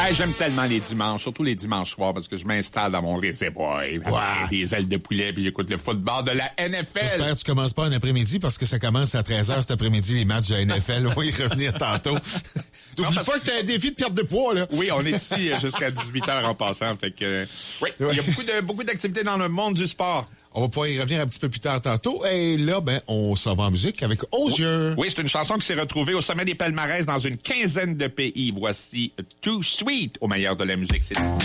Hey, j'aime tellement les dimanches, surtout les dimanches soirs, parce que je m'installe dans mon réservoir avec des ailes de poulet, puis j'écoute le football de la NFL. J'espère que tu commences pas un après-midi, parce que ça commence à 13h cet après-midi, les matchs de la NFL. On va y revenir tantôt. N'oublie pas que t'as un défi de perte de poids, là. Oui, on est ici jusqu'à 18h en passant, fait que... oui, il y a beaucoup d'activités dans le monde du sport. On va pouvoir y revenir un petit peu plus tard tantôt. Et là, on s'en va en musique avec Osier. Oui, c'est une chanson qui s'est retrouvée au sommet des palmarès dans une quinzaine de pays. Voici Too Sweet au meilleur de la musique. C'est ici.